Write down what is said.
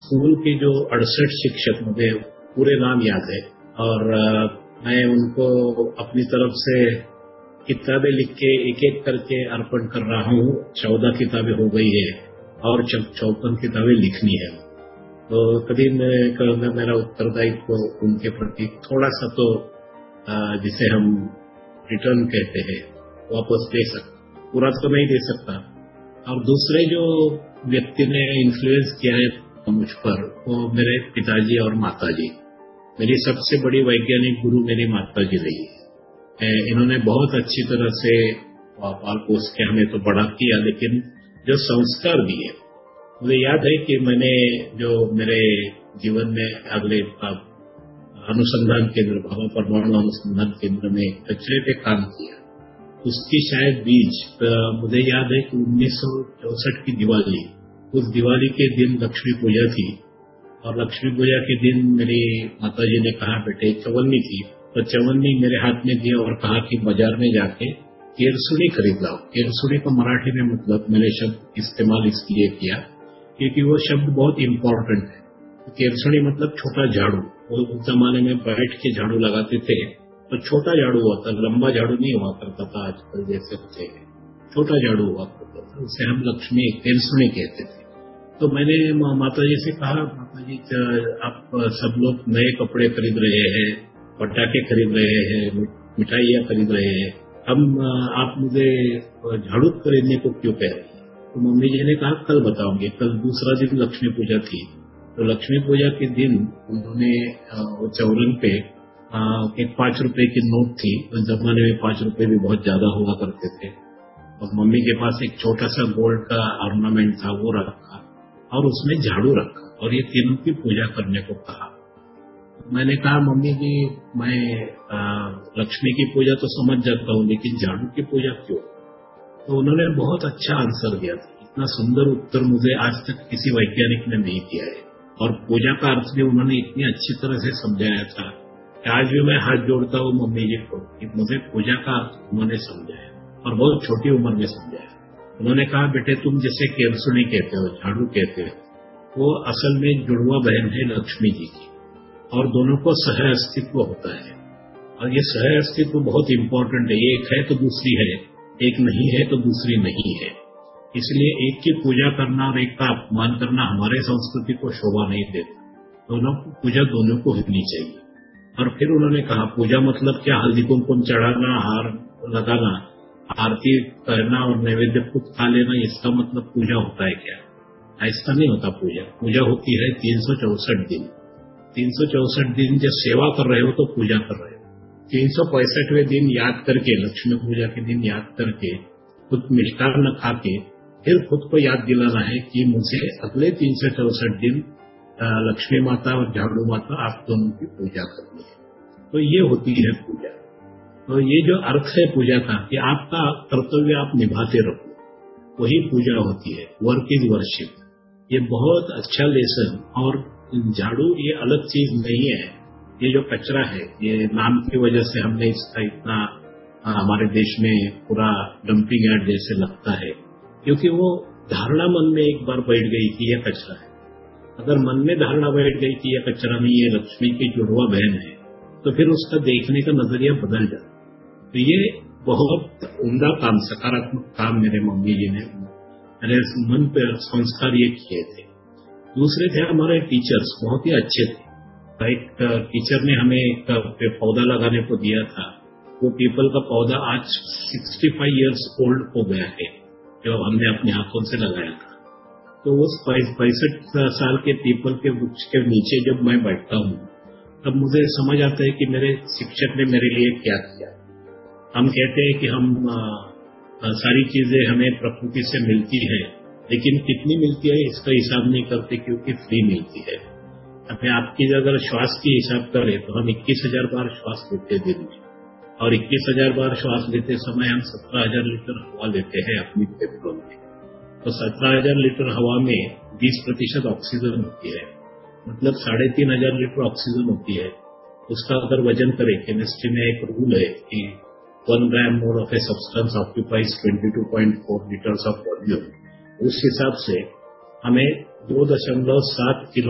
School के जो 68 शिक्षक, मुझे पूरे नाम याद है, और मैं उनको अपनी तरफ से किताबें लिख के एक एक करके अर्पण कर रहा हूँ। 14 किताबें हो गई है और 54 किताबें लिखनी है। तो कभी मैं मेरा उत्तरदायित्व उनके प्रति थोड़ा सा तो जिसे हम रिटर्न कहते हैं वापस दे सकता, पूरा तो नहीं दे सकता। और दूसरे जो व्यक्ति ने इन्फ्लुएंस किया है मुझ पर, वो मेरे पिताजी और माताजी। मेरी सबसे बड़ी वैज्ञानिक गुरु मेरी माताजी रही है। इन्होंने बहुत अच्छी तरह से पाल पोस के हमें तो बड़ा किया, लेकिन जो संस्कार दिए, मुझे याद है कि मैंने जो मेरे जीवन में अगले अनुसंधान केंद्र, भाभा परमाणु अनुसंधान केंद्र में कचरे पे काम किया, उसकी शायद बीज मुझे याद है कि 1964 की दिवाली, उस दिवाली के दिन लक्ष्मी पूजा थी, और लक्ष्मी पूजा के दिन मेरी माताजी ने कहा, बेटे चवन्नी थी, तो चवन्नी मेरे हाथ में दी और कहा कि बाजार में जाके केरसुणी खरीद लाओ। केरसुणी को मराठी में मतलब मैंने शब्द इस्तेमाल इसलिए किया क्योंकि वो शब्द बहुत इम्पोर्टेंट है। केरसुणी मतलब छोटा झाड़ू। वो उस जमाने में बैठ के झाड़ू लगाते थे, तो छोटा झाड़ू हुआ था, लंबा झाड़ू नहीं हुआ करता था आजकल जैसे होते हैं, छोटा झाड़ू हुआ करता था, उसे हम लक्ष्मी केरसुणी कहते थे। तो मैंने माताजी से कहा, माताजी आप सब लोग नए कपड़े खरीद रहे हैं, पटाखे खरीद रहे हैं, मिठाइयाँ खरीद रहे हैं, आप मुझे झाड़ू खरीदने को क्यों कह रही है? तो मम्मी जी ने कहा कल बताऊंगी। कल दूसरा दिन लक्ष्मी पूजा थी, तो लक्ष्मी पूजा के दिन उन्होंने चौरंग पे एक 5 रुपए की नोट थी। उस जमाने में 5 रुपए भी बहुत ज्यादा हुआ करते थे, और मम्मी के पास एक छोटा सा गोल्ड का ऑर्नामेंट था, वो रखा और उसमें झाड़ू रखा और ये तीनों की पूजा करने को कहा। मैंने कहा, मम्मी जी मैं लक्ष्मी की पूजा तो समझ जाता हूँ, लेकिन झाड़ू की पूजा क्यों? तो उन्होंने बहुत अच्छा आंसर दिया था। इतना सुंदर उत्तर मुझे आज तक किसी वैज्ञानिक ने नहीं दिया है, और पूजा का अर्थ भी उन्होंने इतनी अच्छी तरह से समझाया था कि आज भी मैं हाथ जोड़ता हूँ मम्मी जी को कि मुझे पूजा का अर्थ उन्होंने समझाया, और बहुत छोटी उम्र में समझाया। उन्होंने कहा, बेटे तुम जैसे केरसुणी कहते हो, झाड़ू कहते हो, वो असल में जुड़वा बहन है लक्ष्मी जी की, और दोनों को सह अस्तित्व होता है, और ये सह अस्तित्व बहुत इम्पोर्टेंट है। एक है तो दूसरी है, एक नहीं है तो दूसरी नहीं है। इसलिए एक की पूजा करना और एक का अपमान करना हमारे संस्कृति को शोभा नहीं देता। दोनों की पूजा दोनों को होनी चाहिए। और फिर उन्होंने कहा, पूजा मतलब क्या? हल्दी कुमकुम चढ़ाना, हार लगाना, आरती करना और नैवेद्य खुद खा लेना, इसका मतलब पूजा होता है क्या? ऐसा नहीं होता। पूजा होती है 364 दिन। 364 दिन जब सेवा कर रहे हो तो पूजा कर रहे हो। 365वें दिन याद करके, लक्ष्मी पूजा के दिन याद करके, खुद मिष्टान्न खा के फिर खुद को याद दिलाना है कि मुझे अगले 364 दिन लक्ष्मी माता और झाड़ू माता आप दोनों की पूजा करनी है। तो ये होती है पूजा। तो ये जो अर्थ है पूजा का, कि आपका कर्तव्य आप निभाते रहो, वही पूजा होती है। Work is worship. ये बहुत अच्छा लेसन। और झाड़ू ये अलग चीज नहीं है। ये जो कचरा है, ये नाम की वजह से हमने इसका इतना हमारे देश में पूरा डंपिंग यार्ड जैसे लगता है, क्योंकि वो धारणा मन में एक बार बैठ गई कि यह कचरा है। अगर मन में धारणा बैठ गई कि यह कचरा नहीं, ये लक्ष्मी की जुड़वा बहन है, तो फिर उसका देखने का नजरिया बदल जाता। तो ये बहुत उम्दा काम, सकारात्मक काम मेरे मम्मी जी ने मेरे मन पर संस्कार ये किए थे। दूसरे थे हमारे टीचर्स, बहुत ही अच्छे थे। एक टीचर ने हमें एक पौधा लगाने को दिया था। वो पीपल का पौधा आज 65 इयर्स ओल्ड हो गया है, जो हमने अपने हाथों से लगाया था। तो उस 65 साल के पीपल के वृक्ष के नीचे जब मैं बैठता हूँ, तब मुझे समझ आता है कि मेरे शिक्षक ने मेरे लिए क्या किया। हम कहते हैं कि हम सारी चीजें हमें प्रकृति से मिलती है, लेकिन कितनी मिलती है इसका हिसाब नहीं करते, क्योंकि फ्री मिलती है। हमें आपकी अगर श्वास की हिसाब करें तो हम 21,000 बार श्वास लेते हैं दिन में, और 21,000 बार श्वास लेते समय हम 17,000 लीटर हवा लेते हैं अपनी फेफड़ों में। तो 17,000 लीटर हवा में 20% ऑक्सीजन होती है, मतलब 3,500 लीटर ऑक्सीजन होती है। उसका अगर वजन करें, केमिस्ट्री में एक रूल है कि 1 ग्राम mole of a substance occupies 22.4 litres of volume. उस हिसाब से हमें 2.7 किलो